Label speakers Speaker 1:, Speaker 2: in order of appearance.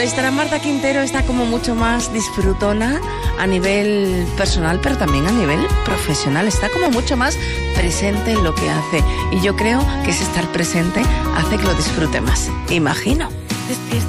Speaker 1: Nuestra Marta Quintero está como mucho más disfrutona a nivel personal, pero también a nivel profesional. Está como mucho más presente en lo que hace. Y yo creo que ese estar presente hace que lo disfrute más. Imagino.
Speaker 2: Despierta